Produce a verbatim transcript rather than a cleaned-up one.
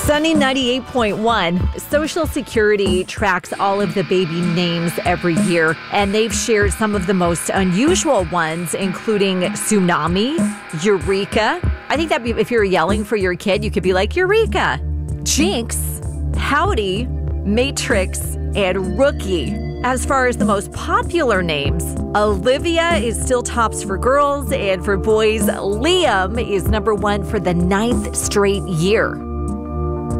Sunny ninety-eight point one. Social Security tracks all of the baby names every year, and they've shared some of the most unusual ones, including Tsunami, Eureka. I think that be, if you're yelling for your kid, you could be like, Eureka, Jinx, Howdy, Matrix, and Rookie. As far as the most popular names, Olivia is still tops for girls, and for boys, Liam is number one for the ninth straight year.